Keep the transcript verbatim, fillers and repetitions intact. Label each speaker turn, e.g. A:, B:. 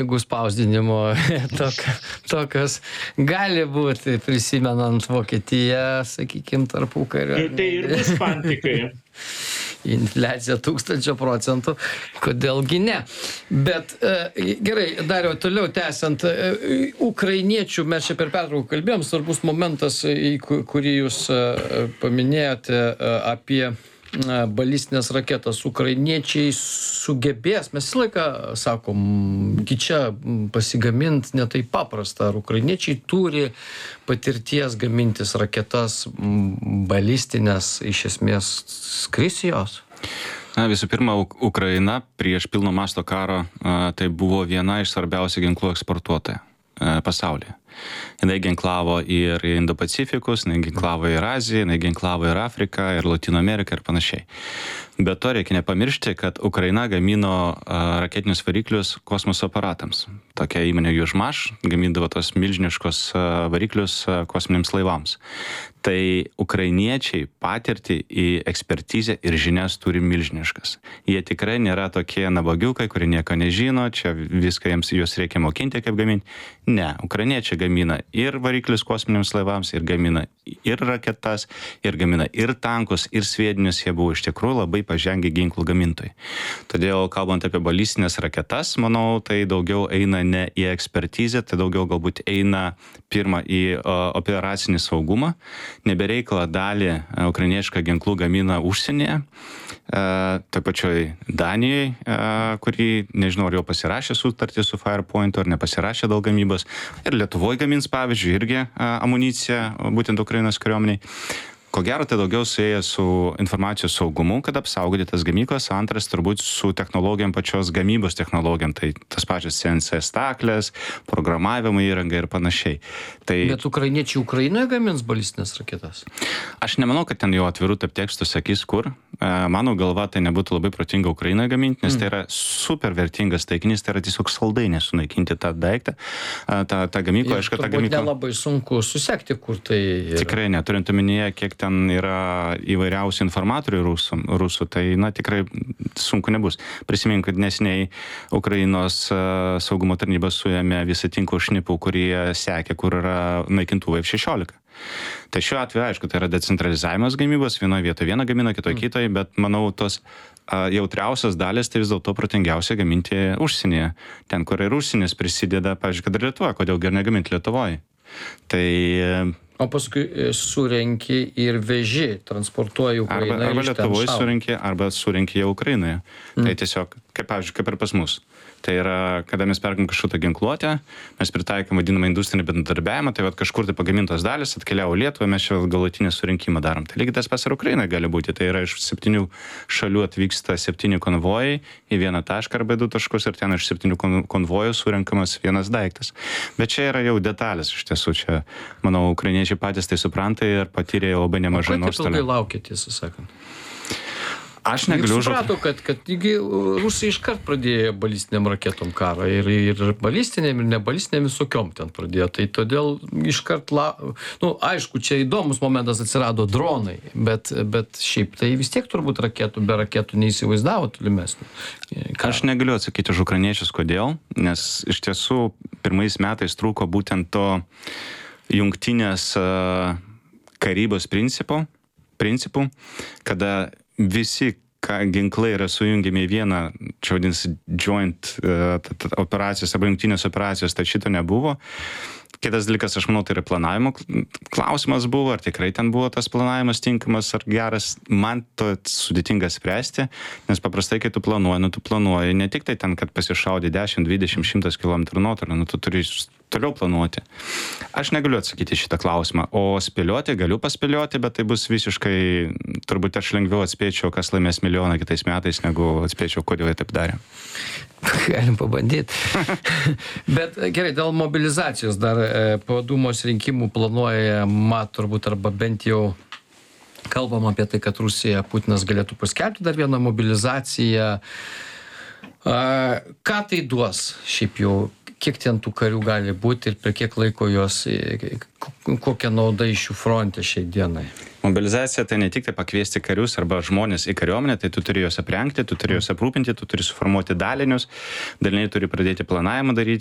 A: spausdinimo tokio, tokios gali būti, prisimenant Vokietiją, sakykime, tarpukario.
B: Tai ir bus fantikai.
A: Infliacija tūkstančio procentų, kodėlgi ne. Bet e, gerai, Dariau, toliau tęsiant, e, ukrainiečių, mes čia per pertrauką kalbėjom, svarbus momentas, į kurį jūs e, paminėjote e, apie balistinės raketas. Ukrainiečiai sugebės, mes visą laiką sakom, gi čia pasigaminti ne taip paprasta. Ar ukrainiečiai turi patirties gamintis raketas balistinės, iš esmės skris jos?
C: Na, visų pirma, Ukraina prieš pilno masto karo tai buvo viena iš svarbiausių ginklų eksportuotojų pasaulyje. Jinai ginklavo ir Indo-Pacifikus, jinai ginklavo ir Aziją, jinai ginklavo ir Afriką, ir Latino Ameriką ir panašiai. Bet to reikia nepamiršti, kad Ukraina gamino raketinius variklius kosmoso aparatams. Tokia įmonė Južmaš gamindavo tos milžiniškos variklius kosminiams laivams. Tai ukrainiečiai patirtį į ekspertizę ir žinias turi milžiniškas. Jie tikrai nėra tokie nabagiukai, kurie nieko nežino, čia viską jiems juos reikia mokinti, kaip gaminti. Ne, ukrainiečiai gamina ir variklius kosminiams laivams, ir gamina ir raketas, ir gamina ir tankus, ir sviedinius. Jie buvo iš tikrųjų labai pažengę ginklų gamintojai. Todėl, kalbant apie balistinės raketas, manau, tai daugiau eina ne į ekspertizę, tai daugiau galbūt eina pirmą į o, operacinį saugumą. Nebereikalą dalį ukrainietišką ginklų gamina užsienyje, taip pačioj Danijoje, kurį, nežinau, ar jau pasirašė sutartį su Firepoint, ar nepasirašė dėl gamybos. Ir Lietuvoje gamins, pavyzdžiui, irgi amuniciją, būtent Ukrainos kariuomeniai. Ko gero, tai daugiau suėję su informacijos saugumu, kad apsaugoti tas gamyklas, antras turbūt su technologijom, pačios gamybos technologijom, tai tas pačias C N C staklės, programavimo įranga ir panašiai. Tai...
A: Bet ukrainiečiai Ukrainoje gamins balistinės raketas?
C: Aš nemanau, kad ten jau atvirų tarp tekstų sakys, kur. Mano galva, tai nebūtų labai protinga Ukrainoje gaminti, nes mm. tai yra super vertingas taikinys, tai yra tiesiog saldainė sunaikinti tą daiktą, tą, tą gamyklą.
A: Ir turbūt gamyklą... nelabai sunku susekti, kur tai yra.
C: Tikrai ne, turint omenyje, kiek ten yra įvairiausių informatorių rusų, rusų, tai, na, tikrai sunku nebus. Prisimink, kad nesiniai Ukrainos uh, saugumo tarnybos suėmė visą tinklą šnipų, kurie sekė, kur yra naikintuvai F šešiolika. Tai šiuo atveju, aišku, tai yra decentralizavimas gamybos, vienoje vietoje vieną gamina, kitoje mm. kitoje, bet manau, tos uh, jautriausios dalis, tai vis dėlto protingiausia gaminti užsienyje. Ten, kur ir užsienis prisideda, pavyzdžiui, kad ir Lietuva, kodėl gerai negaminti Lietuvoje. Tai... Uh,
A: O paskui surenki ir veži, transportuoji Ukrainą.
C: Arba, arba Lietuvoje surenki, arba surenki jau Ukrainoje. Mm. Tai tiesiog, kaip, pavyzdžiui, kaip ir pas mus. Tai yra, kada mes perkam kažkokią ginkluotę, mes pritaikom vadinamą industrinį bendradarbiavimą, tai vat kažkur tai pagamintos dalis atkeliavo Lietuvą, mes čia galutinį surinkimą darom. Tai lygiai tas pas ir Ukrainoje gali būti. Tai yra iš septynių šalių atvyksta septyni konvojai į vieną tašką arba du taškus ir ten iš septynių konvojų surenkamas vienas daiktas. Bet čia yra jau detalės iš tiesų. Čia, manau, ukrainiečiai patys tai supranta ir patyrė labai nemažai nuostolių.
A: O kaip ilgai laukia, tiesą sakant?
C: Aš negaliu...
A: Jūs suprato, kad, kad rusai iškart pradėjo balistiniam raketom karą ir, ir balistiniam, ir nebalistiniam visokiom ten pradėjo. Tai todėl iškart, la... nu, aišku, čia įdomus momentas atsirado dronai, bet, bet šiaip tai vis tiek turbūt raketų, be raketų neįsivaizdavo tolimesnį.
C: Aš negaliu atsakyti už ukrainiečius, kodėl, nes iš tiesų pirmais metais trūko būtent to jungtinės uh, karybos principų, principų, kada visi ka, ginklai yra sujungiami į vieną, čia vadinasi joint uh, operacijos arba jungtinės operacijos, tai šito nebuvo. Kitas dalykas, aš manau, tai yra planavimo klausimas buvo, ar tikrai ten buvo tas planavimas tinkamas ar geras. Man to sudėtinga spręsti, nes paprastai, kai tu planuoji, nu tu planuoji ne tik tai ten, kad pasišaudė dešimt, dvidešimt, šimtas kilometrų nuotolio, nu tu turi toliau planuoti. Aš negaliu atsakyti šitą klausimą, o spėlioti galiu paspėlioti, bet tai bus visiškai, turbūt aš lengviau atspėčiau, kas laimės milijoną kitais metais, negu atspėčiau, kodėl jie taip darė.
A: Galim pabandyti. Bet gerai, dėl mobilizacijos dar po Dūmos rinkimų planuoja, mat turbūt, arba bent jau kalbam apie tai, kad Rusija, Putinas galėtų paskelbti dar vieną mobilizaciją. Ką tai duos šiaip jau? Kiek ten tų karių gali būti ir per kiek laiko jos, kokia nauda iš jų fronte šiai dienai?
C: Mobilizacija tai ne tik tai pakviesti karius arba žmonės į kariuomenę, tai tu turi juos aprengti, tu turi juos aprūpinti, tu turi suformuoti dalinius, daliniai turi pradėti planavimą daryti,